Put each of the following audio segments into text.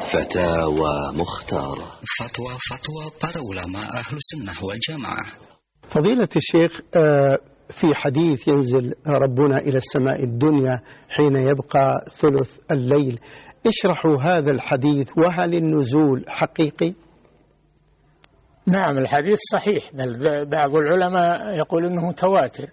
فتاوى مختارة. فتوى para ulama ahlu sunnah wal jamaah. فضيلة الشيخ، في حديث ينزل ربنا إلى السماء الدنيا حين يبقى ثلث الليل، اشرحوا هذا الحديث، وهل النزول حقيقي؟ نعم، الحديث صحيح، بل بعض العلماء يقول أنه متواتر،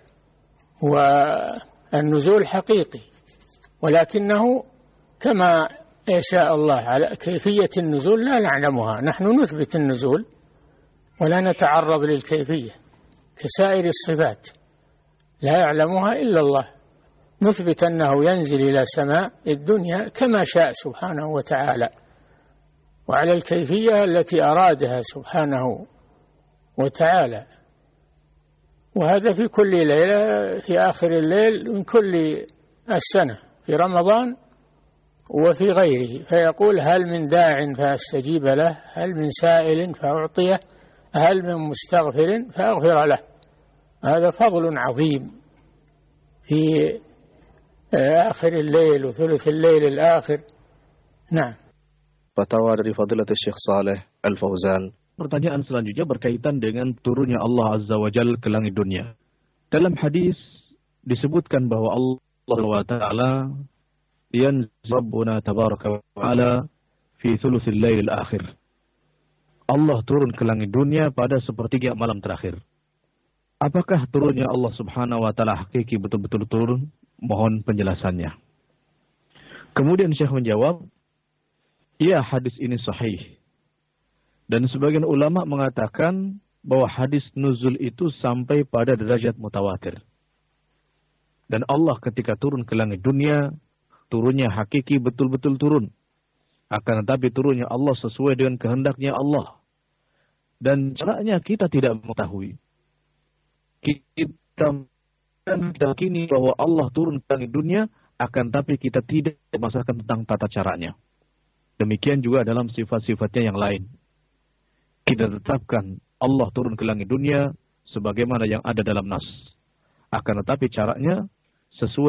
والنزول حقيقي، ولكنه كما يشاء الله. على كيفية النزول لا نعلمها، نحن نثبت النزول ولا نتعرض للكيفية كسائر الصفات، لا يعلمها إلا الله. نثبت أنه ينزل إلى سماء الدنيا كما شاء سبحانه وتعالى، وعلى الكيفية التي أرادها سبحانه وتعالى، وهذا في كل ليلة في آخر الليل من كل السنة، في رمضان وفي غيره، فيقول: هل من داع فأستجيب له، هل من سائل فأعطيه، هل من مستغفر فأغفر له. هذا فضل عظيم في آخر الليل وثلث الليل الآخر. نعم. Fatwa dari Fadilatul Syekh Saleh Al-Fauzan. Pertanyaan selanjutnya berkaitan dengan turunnya Allah Azza wa Jalla ke langit dunia. Dalam hadis disebutkan bahwa Allah Ta'ala yanzil Rabbuna Tabaraka wa Ta'ala fi thuluthil lailil akhir. Allah turun ke langit dunia pada sepertiga malam terakhir. Apakah turunnya Allah Subhanahu wa Ta'ala hakiki betul-betul turun? Mohon penjelasannya. Kemudian Syekh menjawab, ya, hadis ini sahih. Dan sebagian ulama mengatakan bahwa hadis nuzul itu sampai pada derajat mutawatir. Dan Allah ketika turun ke langit dunia, turunnya hakiki betul-betul turun. Akan tetapi turunnya Allah sesuai dengan kehendaknya Allah. Dan caranya kita tidak mengetahui. Kita yakini bahwa Allah turun ke langit dunia, akan tapi kita tidak memasalkan tentang tata caranya. Demikian juga dalam sifat-sifatnya yang lain. Kita tetapkan Allah turun ke langit dunia sebagaimana yang ada dalam nas. Akan tetapi caranya sesuai